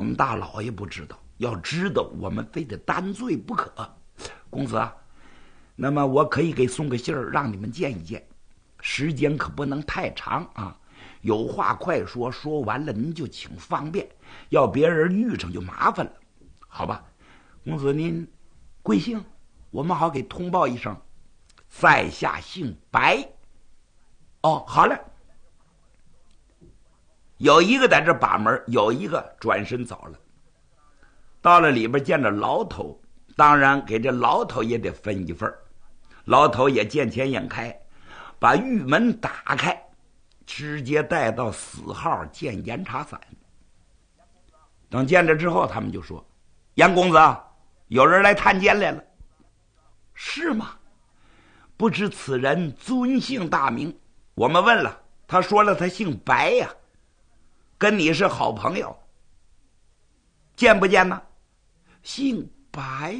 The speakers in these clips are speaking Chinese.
们大老爷不知道，要知道我们非得担罪不可。公子啊，那么我可以给送个信儿，让你们见一见，时间可不能太长啊。有话快说，说完了您就请方便，要别人遇上就麻烦了，好吧？公子您贵姓？我们好给通报一声。在下姓白。哦，好了。有一个在这把门，有一个转身走了。到了里边见着牢头，当然给这牢头也得分一份。牢头也见钱眼开，把狱门打开，直接带到死号见严查散。等见着之后，他们就说：“严公子，有人来探监来了。”是吗？不知此人尊姓大名？我们问了，他说了他姓白呀，跟你是好朋友。见不见呢？姓白。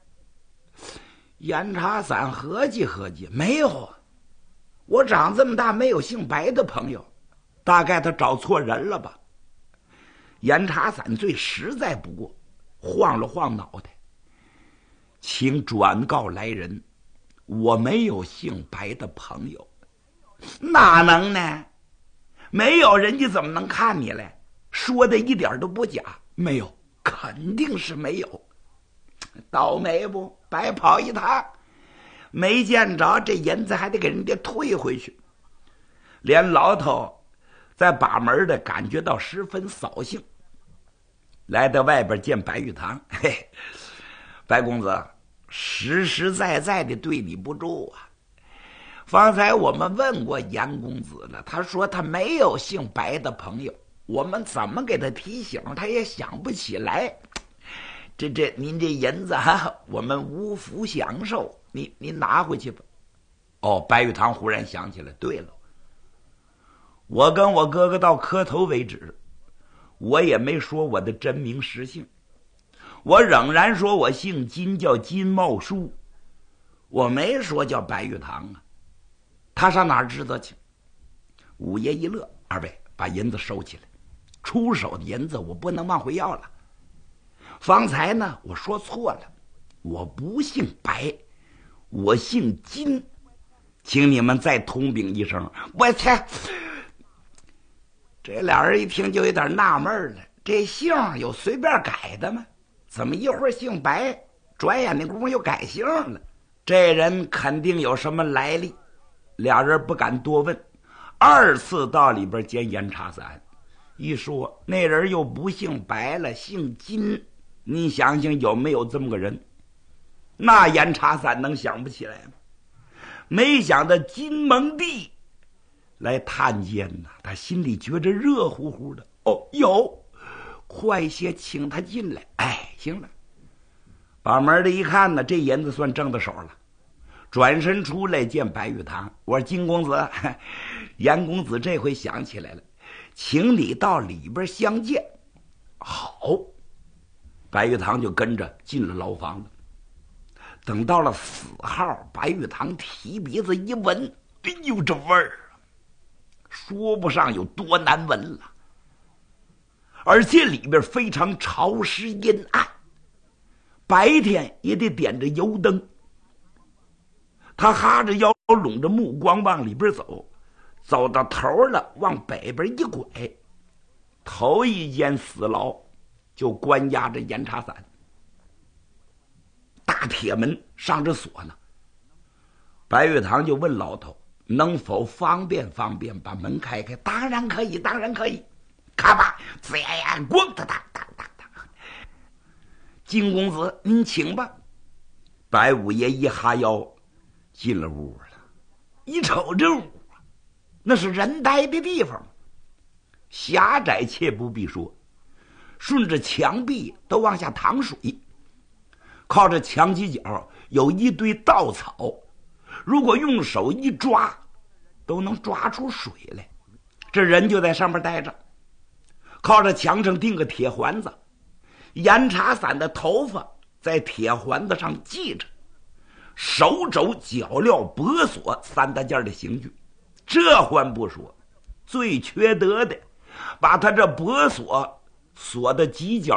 严查散合计合计，没有，我长这么大没有姓白的朋友，大概他找错人了吧。严查散最实在不过，晃了晃脑袋，请转告来人，我没有姓白的朋友。哪能呢？没有人家怎么能看你来？说的一点都不假，没有，肯定是没有。倒霉不？白跑一趟，没见着，这银子还得给人家退回去。连牢头在把门的感觉到十分扫兴，来到外边见白玉堂。嘿，白公子，实实在在的对你不住啊。方才我们问过严公子了，他说他没有姓白的朋友，我们怎么给他提醒他也想不起来。您这银子我们无福享受，您拿回去吧。哦，白玉堂忽然想起来，对了，我跟我哥哥到磕头为止，我也没说我的真名实姓，我仍然说我姓金，叫金茂书，我没说叫白玉堂啊。他上哪儿知道去？五爷一乐，二位把银子收起来，出手的银子我不能往回要了。方才呢，我说错了，我不姓白，我姓金，请你们再通禀一声。我切！这俩人一听就有点纳闷了，这姓有随便改的吗？怎么一会儿姓白，转眼的功夫又改姓了？这人肯定有什么来历，俩人不敢多问。二次到里边见严查散，一说那人又不姓白了，姓金。你想想有没有这么个人？那严查散能想不起来吗？没想到金蒙帝来探监呐，他心里觉着热乎乎的。哦，有，快些请他进来。哎，行了。把门的一看呢，这银子算挣到手了。转身出来见白玉堂，我说金公子，严公子这回想起来了，请你到里边相见。好。白玉堂就跟着进了牢房了。等到了死号，白玉堂提鼻子一闻，哎呦，这味儿说不上有多难闻了，而且里边非常潮湿阴暗，白天也得点着油灯。他哈着腰，拢着目光往里边走，走到头了，往北边一拐，头一间死牢就关押着严查散，大铁门上着锁呢。白玉堂就问牢头能否方便把门开开。当然可以，当然可以。咔吧，滋呀呀，咣当当当当当。金公子您请吧。白五爷一哈腰进了屋了。一瞅这屋，那是人待的地方，狭窄且不必说，顺着墙壁都往下淌水，靠着墙犄角有一堆稻草，如果用手一抓都能抓出水来。这人就在上面待着，靠着墙上钉个铁环子，严查散的头发在铁环子上系着，手肘脚镣脖锁三大件的刑具。这还不说，最缺德的把他这脖锁锁的犄角